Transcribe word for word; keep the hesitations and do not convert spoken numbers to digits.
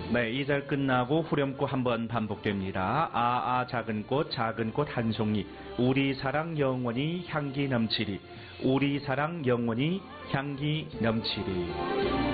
네, 이 절 끝나고 후렴구 한번 반복됩니다. 아아 작은 꽃 작은 꽃 한 송이 우리 사랑 영원히 향기 넘치리 우리 사랑 영원히 향기 넘치리.